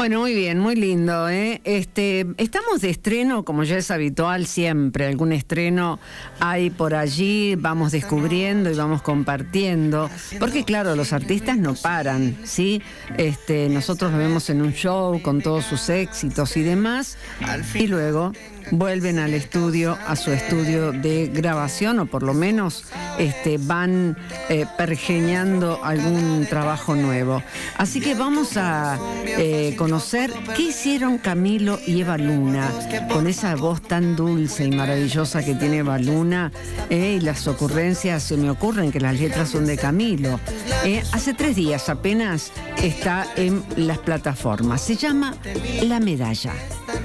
Bueno, muy bien, muy lindo, ¿eh? Estamos de estreno, como ya es habitual siempre, algún estreno hay por allí, vamos descubriendo y vamos compartiendo, porque claro, los artistas no paran, ¿sí? Nosotros lo vemos en un show con todos sus éxitos y demás, y luego vuelven al estudio, a su estudio de grabación, o por lo menos van pergeñando algún trabajo nuevo. Así que vamos a conocer qué hicieron Camilo y Eva Luna, con esa voz tan dulce y maravillosa que tiene Eva Luna, y las ocurrencias, se me ocurren que las letras son de Camilo. Hace 3 días apenas está en las plataformas, se llama La Medalla.